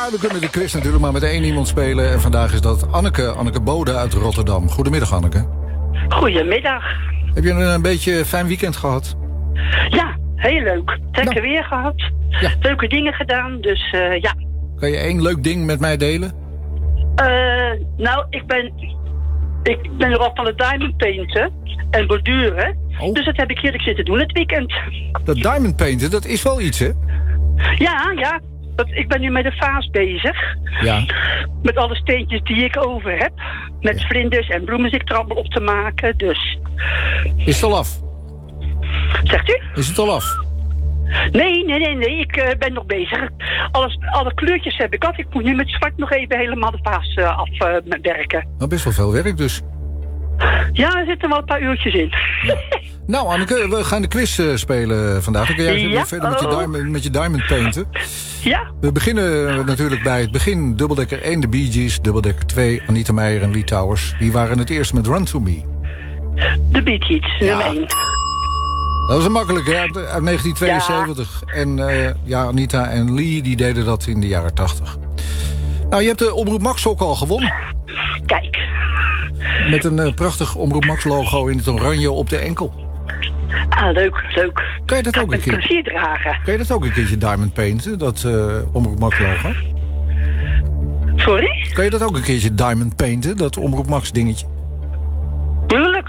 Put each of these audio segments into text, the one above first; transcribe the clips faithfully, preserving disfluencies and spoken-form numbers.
Ja, we kunnen de quiz natuurlijk maar met één iemand spelen. En vandaag is dat Anneke, Anneke Bode uit Rotterdam. Goedemiddag, Anneke. Goedemiddag. Heb je een, een beetje fijn weekend gehad? Ja, heel leuk. Lekker Nou. weer gehad. Ja. Leuke dingen gedaan, dus uh, ja. Kan je één leuk ding met mij delen? Uh, nou, ik ben, ik ben nogal van het diamond painten en borduren. Oh. Dus dat heb ik heerlijk zitten doen het weekend. Dat diamond painten, dat is wel iets, hè? Ja, ja. Dat, ik ben nu met een vaas bezig. Ja. Met alle steentjes die ik over heb. Met Ja. vlinders en bloemen zit er allemaal op te maken. Dus, Is het al af? zegt u? Is het al af? Nee, nee, nee, nee. Ik uh, ben nog bezig. Alles, alle kleurtjes heb ik al. Ik moet nu met zwart nog even helemaal de vaas uh, afwerken. Uh, Nou, best wel veel werk dus. ja, er zitten wel een paar uurtjes in. Ja. Nou, Anneke, we gaan de quiz uh, spelen vandaag. Dan kun jij Ja, verder met je, oh. diamond, met je diamond painten. Ja? We beginnen natuurlijk bij het begin. Dubbeldekker één, de Bee Gees. Dubbeldekker twee, Anita Meijer en Lee Towers. Die waren het eerst met Run To Me. De Bee Gees, Ja. nummer één. Dat was een makkelijk, hè? Uit, uit negentien tweeënzeventig. Ja. En uh, ja, Anita en Lee die deden dat in de jaren tachtig. Nou, je hebt de Omroep Max ook al gewonnen. Kijk. Met een uh, prachtig Omroep Max logo in het oranje op de enkel. Ah, leuk, leuk. Kan je dat ook een Met keer? plezier dragen. Kan je dat ook een keertje diamond painten, dat uh, Omroep Max logo? Sorry? Kan je dat ook een keertje diamond painten, dat Omroep Max dingetje? Tuurlijk.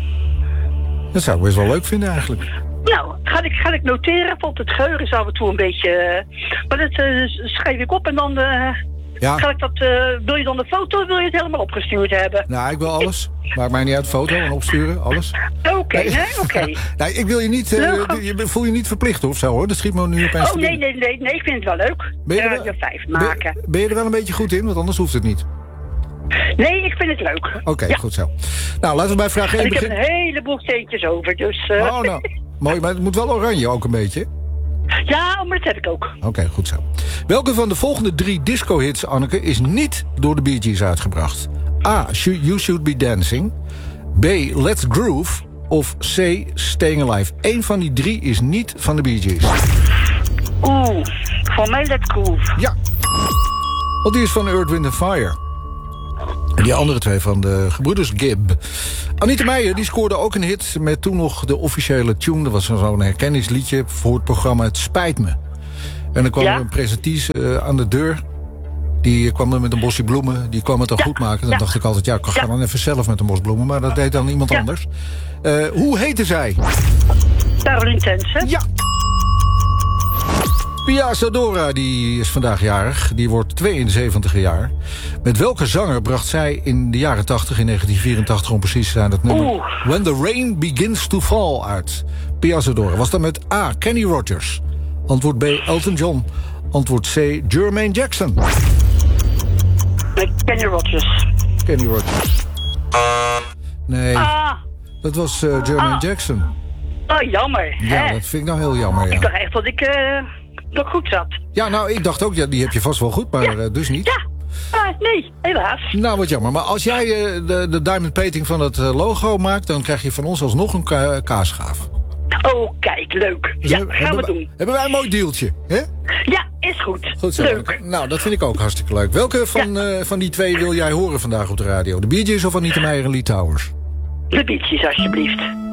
Dat zou ik best wel leuk vinden eigenlijk. Nou, ga ik, ga ik noteren, want het geheugen is af en toe een beetje... Uh, maar dat uh, schrijf ik op en dan... Uh, Ja. Ga ik dat, uh, wil je dan de foto of wil je het helemaal opgestuurd hebben? Nou, ik wil alles. Maakt mij niet uit, foto en opsturen, alles. Oké, okay, Nee. nee, oké. Okay. Nee, ik wil je niet, uh, je voel je niet verplicht of zo, hoor. Dat schiet me nu opeens Oh, te nee, binnen. nee, nee, nee, ik vind het wel leuk. Ben je er Radio wel- vijf maken. Ben, ben je er wel een beetje goed in? Want anders hoeft het niet. Nee, ik vind het leuk. Oké, okay, ja. goed zo. Nou, laten we bij vraag één En ik heb beginnen. een heleboel steentjes over, dus... Uh... Oh, nou, mooi. Maar het moet wel oranje ook een beetje. Ja, maar dat heb ik ook. Oké, okay, goed zo. Welke van de volgende drie disco-hits, Anneke, is niet door de Bee Gees uitgebracht? A. You Should Be Dancing. B. Let's Groove. Of C. Staying Alive. Eén van die drie is niet van de Bee Gees. Oeh, voor mij Let's Groove. Ja. Want die is van Earth, Wind and Fire. En die andere twee van de gebroeders Gibb. Anita Meijer die scoorde ook een hit met toen nog de officiële tune. Dat was zo'n herkenningsliedje voor het programma Het Spijt Me. En dan kwam Ja? er een presentatrice uh, aan de deur. Die kwam er met een bosje bloemen. Die kwam het dan Ja, goed maken. Dan ja. dacht ik altijd, ja, ik ga Ja. dan even zelf met een bos bloemen. Maar dat deed dan iemand Ja. anders. Uh, hoe heette zij? Caroline Tensen. Ja. Pia Zadora, die is vandaag jarig. Die wordt tweeënzeventig jaar. Met welke zanger bracht zij in de jaren tachtig, in negentien vierentachtig om precies te zijn, het nummer Oeh. When the Rain Begins to Fall uit? Pia Zadora. Was dat met A. Kenny Rogers? Antwoord B. Elton John. Antwoord C. Jermaine Jackson. Met Kenny Rogers. Kenny Rogers. Nee, Ah, dat was uh, Jermaine Ah. Jackson. oh, jammer. Ja, hè? dat vind ik nou heel jammer, Ik ja. dacht echt dat ik uh, nog goed zat. Ja, nou, ik dacht ook, ja, die heb je vast wel goed, maar Ja. uh, dus niet. Ja, ah, nee, helaas. Nou, wat jammer. Maar als jij uh, de, de diamond painting van het uh, logo maakt, dan krijg je van ons alsnog een ka kaasschaaf. Oh, kijk, leuk. Dus Ja, hebben- gaan we hebben, doen. Hebben wij een mooi dealtje, hè? Ja, is goed. Goed zo. Leuk. Nou, dat vind ik ook hartstikke leuk. Welke van, uh, van die twee wil jij horen vandaag op de radio? De Bee Gees of Anita Meijer en Lee Towers? De beetjes, alsjeblieft.